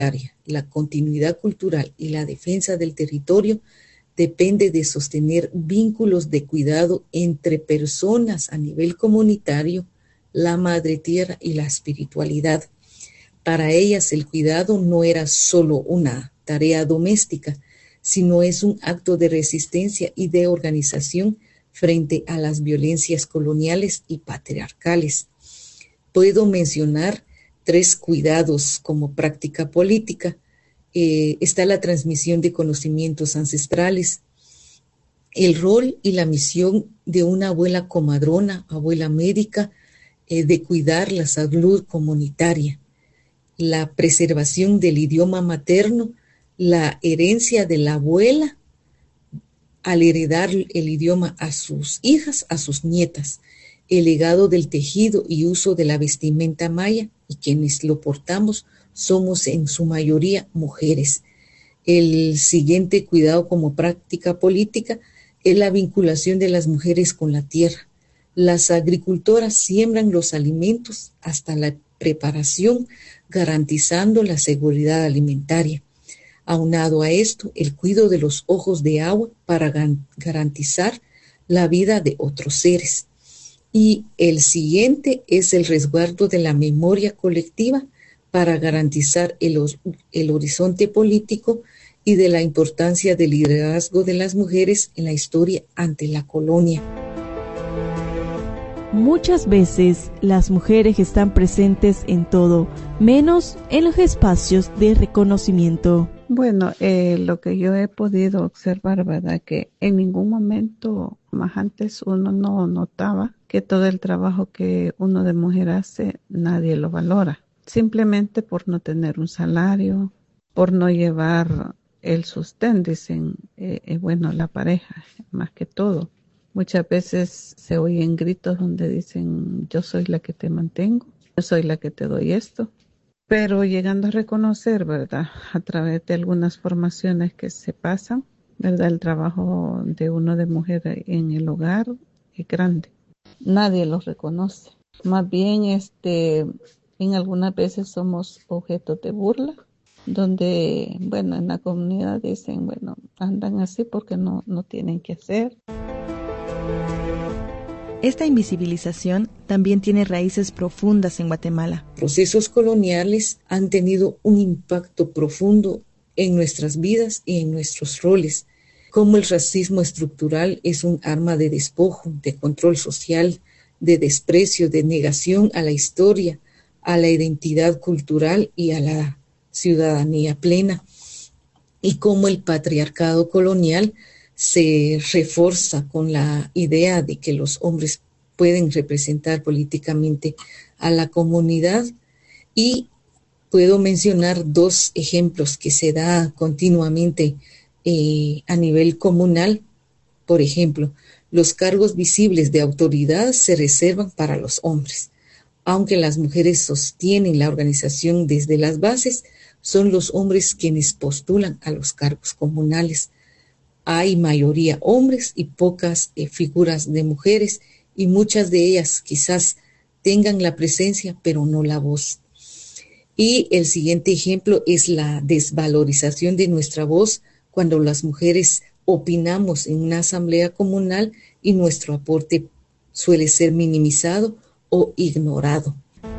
La continuidad cultural y la defensa del territorio depende de sostener vínculos de cuidado entre personas a nivel comunitario, la madre tierra y la espiritualidad. Para ellas el cuidado no era solo una tarea doméstica, sino es un acto de resistencia y de organización frente a las violencias coloniales y patriarcales. Puedo mencionar 3 cuidados como práctica política. Está la transmisión de conocimientos ancestrales, el rol y la misión de una abuela comadrona, abuela médica, de cuidar la salud comunitaria, la preservación del idioma materno, la herencia de la abuela al heredar el idioma a sus hijas, a sus nietas, el legado del tejido y uso de la vestimenta maya, y quienes lo portamos somos en su mayoría mujeres. El siguiente cuidado como práctica política es la vinculación de las mujeres con la tierra. Las agricultoras siembran los alimentos hasta la preparación, garantizando la seguridad alimentaria. Aunado a esto, el cuidado de los ojos de agua para garantizar la vida de otros seres. Y el siguiente es el resguardo de la memoria colectiva para garantizar el horizonte político y de la importancia del liderazgo de las mujeres en la historia ante la colonia. Muchas veces las mujeres están presentes en todo, menos en los espacios de reconocimiento. Bueno, lo que yo he podido observar, ¿verdad? Que en ningún momento, más antes uno no notaba que todo el trabajo que uno de mujer hace, nadie lo valora. Simplemente por no tener un salario, por no llevar el sostén, dicen, bueno, la pareja, más que todo. Muchas veces se oyen gritos donde dicen, yo soy la que te mantengo, yo soy la que te doy esto. Pero llegando a reconocer, ¿verdad? A través de algunas formaciones que se pasan, ¿verdad? El trabajo de uno de mujer en el hogar es grande. Nadie lo reconoce. Más bien, en algunas veces somos objetos de burla, donde, bueno, en la comunidad dicen, bueno, andan así porque no tienen que hacer. Esta invisibilización también tiene raíces profundas en Guatemala. Procesos coloniales han tenido un impacto profundo en nuestras vidas y en nuestros roles, como el racismo estructural es un arma de despojo, de control social, de desprecio, de negación a la historia, a la identidad cultural y a la ciudadanía plena, y como el patriarcado colonial se refuerza con la idea de que los hombres pueden representar políticamente a la comunidad. Y puedo mencionar 2 ejemplos que se da continuamente a nivel comunal. Por ejemplo, los cargos visibles de autoridad se reservan para los hombres. Aunque las mujeres sostienen la organización desde las bases, son los hombres quienes postulan a los cargos comunales. Hay mayoría hombres y pocas figuras de mujeres, y muchas de ellas quizás tengan la presencia, pero no la voz. Y el siguiente ejemplo es la desvalorización de nuestra voz cuando las mujeres opinamos en una asamblea comunal y nuestro aporte suele ser minimizado o ignorado.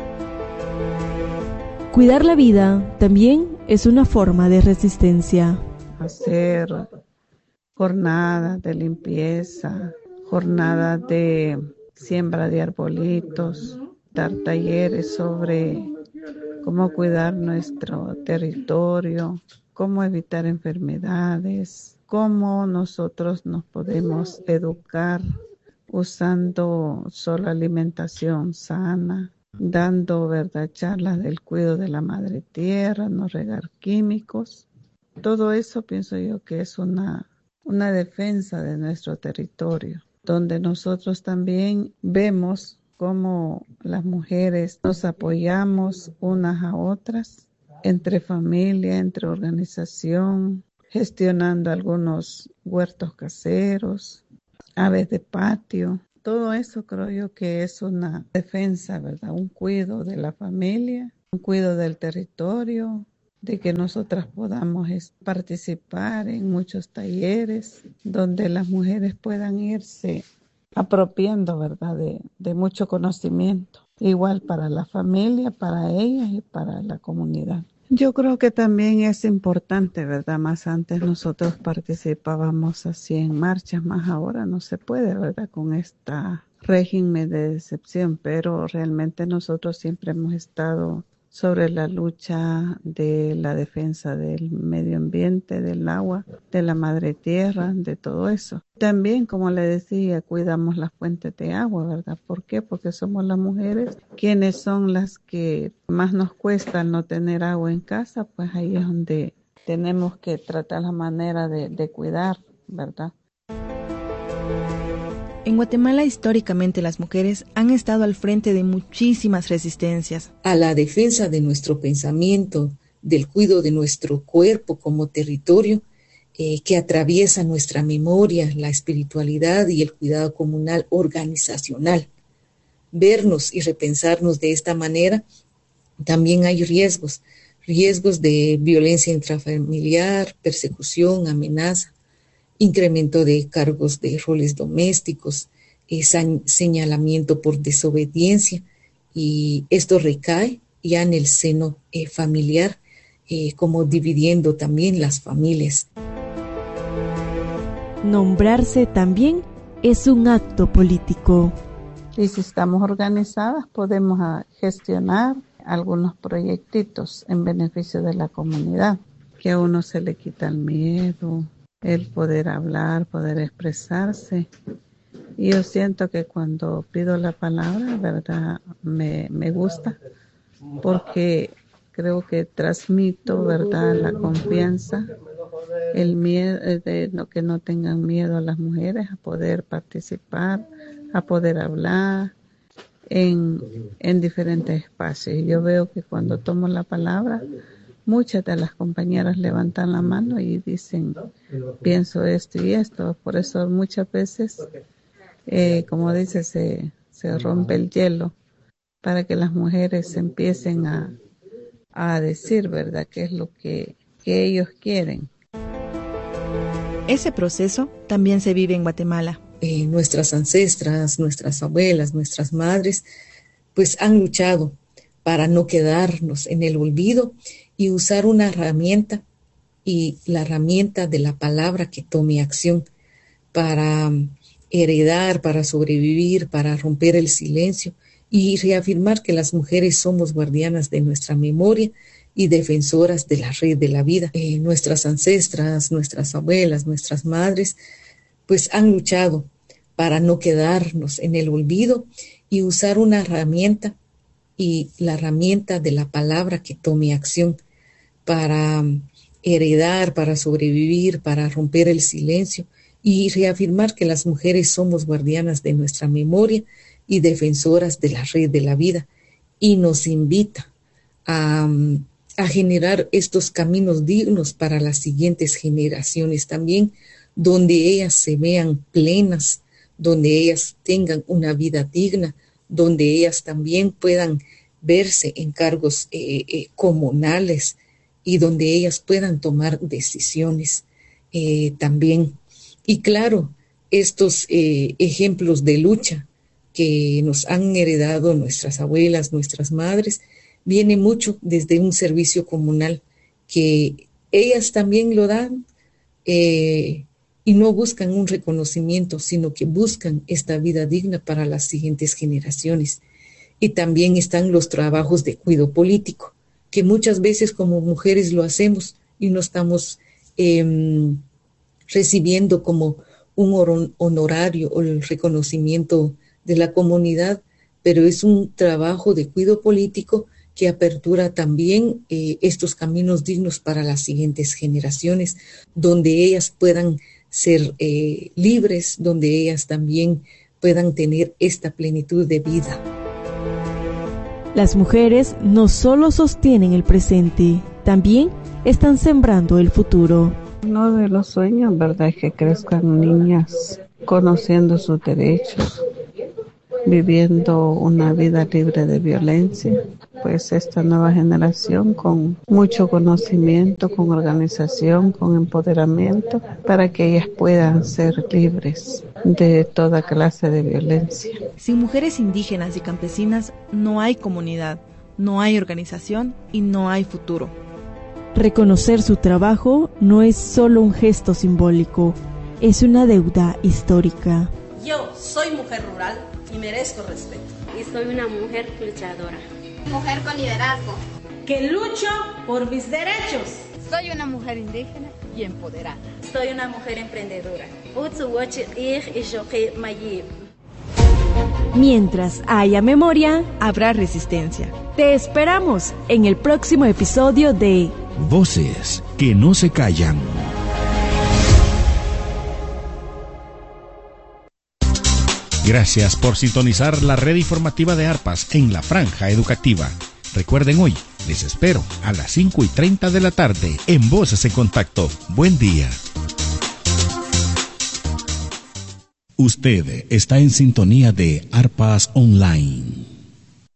Cuidar la vida también es una forma de resistencia. Hacer jornadas de limpieza, jornadas de siembra de arbolitos, dar talleres sobre cómo cuidar nuestro territorio, cómo evitar enfermedades, cómo nosotros nos podemos educar usando solo alimentación sana, dando, ¿verdad?, charlas del cuidado de la madre tierra, no regar químicos. Todo eso pienso yo que es una defensa de nuestro territorio, donde nosotros también vemos cómo las mujeres nos apoyamos unas a otras, entre familia, entre organización, gestionando algunos huertos caseros, aves de patio. Todo eso creo yo que es una defensa, ¿verdad? Un cuidado de la familia, un cuidado del territorio de que nosotras podamos participar en muchos talleres donde las mujeres puedan irse apropiando, ¿verdad?, de mucho conocimiento, igual para la familia, para ellas y para la comunidad. Yo creo que también es importante, ¿verdad? Más antes nosotros participábamos así en marchas, más ahora no se puede, ¿verdad? Con esta régimen de excepción, pero realmente nosotros siempre hemos estado sobre la lucha de la defensa del medio ambiente, del agua, de la madre tierra, de todo eso. También, como le decía, cuidamos las fuentes de agua, ¿verdad? ¿Por qué? Porque somos las mujeres quienes son las que más nos cuesta no tener agua en casa, pues ahí es donde tenemos que tratar la manera de cuidar, ¿verdad? En Guatemala, históricamente, las mujeres han estado al frente de muchísimas resistencias. A la defensa de nuestro pensamiento, del cuidado de nuestro cuerpo como territorio, que atraviesa nuestra memoria, la espiritualidad y el cuidado comunal organizacional. Vernos y repensarnos de esta manera, también hay riesgos de violencia intrafamiliar, persecución, amenaza, incremento de cargos de roles domésticos, señalamiento por desobediencia, y esto recae ya en el seno familiar, como dividiendo también las familias. Nombrarse también es un acto político. Y si estamos organizadas, podemos gestionar algunos proyectitos en beneficio de la comunidad, que a uno se le quita el miedo, el poder hablar, poder expresarse. Y yo siento que cuando pido la palabra, ¿verdad?, me gusta, porque creo que transmito, ¿verdad?, la confianza, el miedo, que no tengan miedo a las mujeres a poder participar, a poder hablar en diferentes espacios. Yo veo que cuando tomo la palabra, muchas de las compañeras levantan la mano y dicen, pienso esto y esto. Por eso muchas veces, como dice, se rompe el hielo para que las mujeres empiecen a decir, ¿verdad?, qué es lo que ellos quieren. Ese proceso también se vive en Guatemala. Nuestras ancestras, nuestras abuelas, nuestras madres, pues han luchado para no quedarnos en el olvido y usar una herramienta, y la herramienta de la palabra que tome acción para heredar, para sobrevivir, para romper el silencio y reafirmar que las mujeres somos guardianas de nuestra memoria y defensoras de la red de la vida. Nuestras ancestras, nuestras abuelas, nuestras madres, pues han luchado para no quedarnos en el olvido y usar una herramienta, y la herramienta de la palabra que tome acción para heredar, para sobrevivir, para romper el silencio y reafirmar que las mujeres somos guardianas de nuestra memoria y defensoras de la red de la vida, y nos invita a generar estos caminos dignos para las siguientes generaciones también, donde ellas se vean plenas, donde ellas tengan una vida digna, donde ellas también puedan verse en cargos comunales y donde ellas puedan tomar decisiones también. Y claro, estos ejemplos de lucha que nos han heredado nuestras abuelas, nuestras madres, viene mucho desde un servicio comunal que ellas también lo dan, y no buscan un reconocimiento, sino que buscan esta vida digna para las siguientes generaciones. Y también están los trabajos de cuidado político, que muchas veces como mujeres lo hacemos y no estamos recibiendo como un honorario o el reconocimiento de la comunidad, pero es un trabajo de cuidado político que apertura también estos caminos dignos para las siguientes generaciones, donde ellas puedan ser libres, donde ellas también puedan tener esta plenitud de vida. Las mujeres no solo sostienen el presente, también están sembrando el futuro. Uno de los sueños, ¿verdad?, es que crezcan niñas conociendo sus derechos, viviendo una vida libre de violencia, pues esta nueva generación con mucho conocimiento, con organización, con empoderamiento, para que ellas puedan ser libres de toda clase de violencia. Sin mujeres indígenas y campesinas no hay comunidad, no hay organización y no hay futuro. Reconocer su trabajo no es solo un gesto simbólico, es una deuda histórica. Yo soy mujer rural y merezco respeto. Y soy una mujer luchadora. Mujer con liderazgo. Que lucho por mis derechos. Soy una mujer indígena y empoderada. Soy una mujer emprendedora. Mientras haya memoria, habrá resistencia. Te esperamos en el próximo episodio de Voces que no se callan. Gracias por sintonizar la red informativa de ARPAS en la franja educativa. Recuerden hoy, les espero a las 5:30 de la tarde en Voces en Contacto. Buen día. Usted está en sintonía de ARPAS Online.